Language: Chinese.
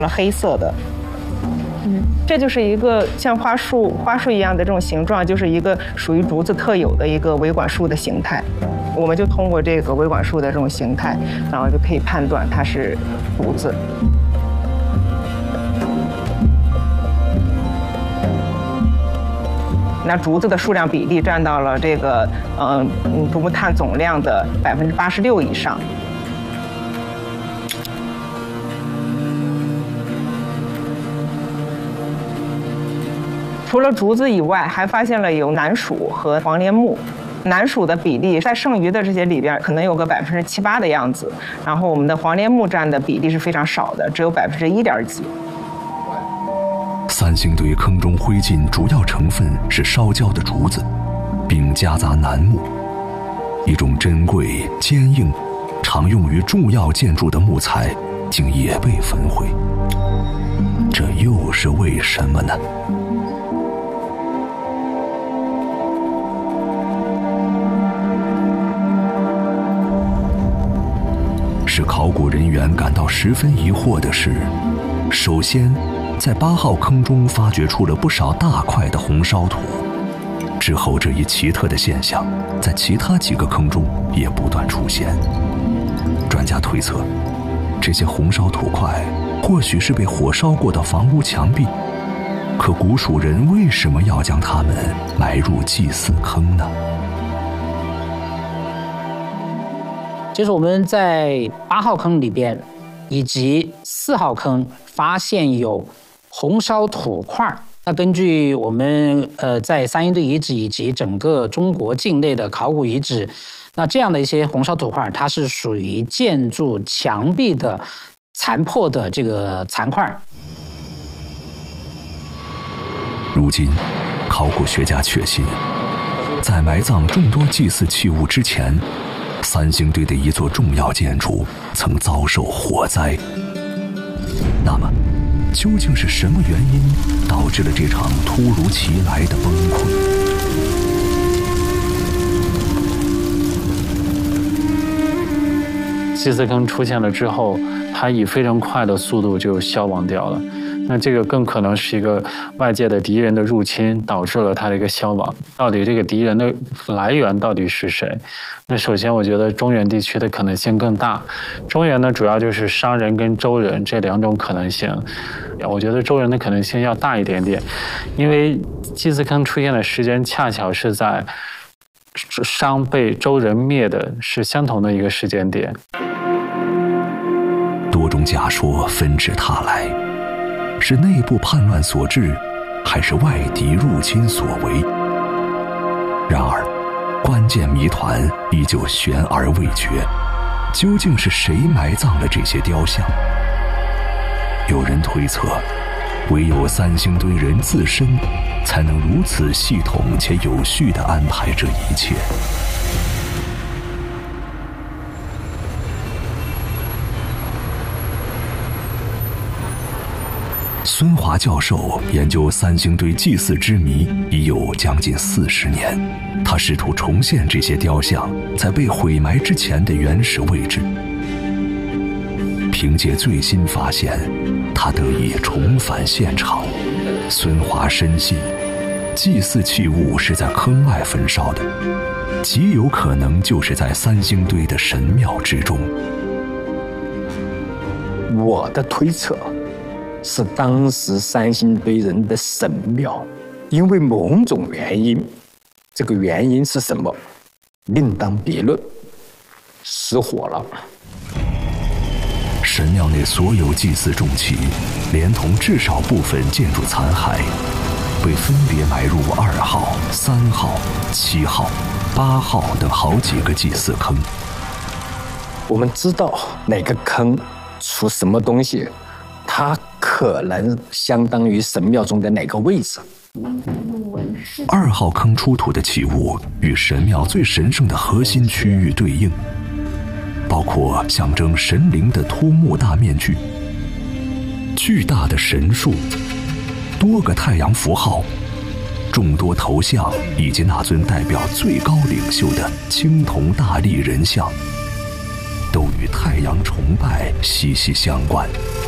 黑色的。这就是一个像花束一样的这种形状，就是一个属于竹子特有的一个维管束的形态。我们就通过这个维管束的这种形态，然后就可以判断它是竹子。那竹子的数量比例占到了这个竹木碳总量的86%以上。除了竹子以外，还发现了有楠属和黄连木。楠属的比例在剩余的这些里边可能有个7%、8%的样子，然后我们的黄连木占的比例是非常少的，只有1%几。 三星堆坑中灰烬主要成分是烧焦的竹子，并夹杂楠木，一种珍贵、坚硬、常用于重要建筑的木材，竟也被焚毁。这又是为什么呢？使考古人员感到十分疑惑的是，首先在8号坑中发掘出了不少大块的红烧土，之后这一奇特的现象在其他几个坑中也不断出现。专家推测，这些红烧土块或许是被火烧过的房屋墙壁，可古蜀人为什么要将它们埋入祭祀坑呢？ 就是我们在8号坑里边以及4号坑发现有红烧土块。那根据我们在三星堆遗址以及整个中国境内的考古遗址，那这样的一些红烧土块，它是属于建筑墙壁的残破的这个残块。 如今，考古学家确信，在埋葬众多祭祀器物之前，三星堆的一座重要建筑曾遭受火灾。那么，究竟是什么原因导致了这场突如其来的崩溃？ 祭祀坑出现了之后，它以非常快的速度就消亡掉了。那这个更可能是一个外界的敌人的入侵导致了它的一个消亡。到底这个敌人的来源到底是谁？那首先我觉得中原地区的可能性更大。中原呢主要就是商人跟周人这两种可能性。我觉得周人的可能性要大一点点，因为祭祀坑出现的时间恰巧是在商被周人灭的是相同的一个时间点。 多种假说纷至沓来，是内部叛乱所致，还是外敌入侵所为？然而，关键谜团依旧悬而未决，究竟是谁埋葬了这些雕像？有人推测，唯有三星堆人自身才能如此系统且有序地安排这一切。孙华教授研究三星堆祭祀之谜已有将近40年，他试图重现这些雕像在被毁埋之前的原始位置。凭借最新发现，他得以重返现场。孙华深信，祭祀器物是在坑外焚烧的，极有可能就是在三星堆的神庙之中。 我的推测是当时三星堆人的神庙，因为某种原因，这个原因是什么，另当别论，失火了。 神庙内所有祭祀重器，连同至少部分建筑残骸，被分别埋入2号、3号、7号、8号等好几个祭祀坑。 我们知道哪个坑出什么东西，它可能相当于神庙中的哪个位置。 2号坑出土的器物与神庙最神圣的核心区域对应，包括象征神灵的托木大面具、巨大的神树、多个太阳符号、众多头像以及那尊代表最高领袖的青铜大力人像，都与太阳崇拜息息相关。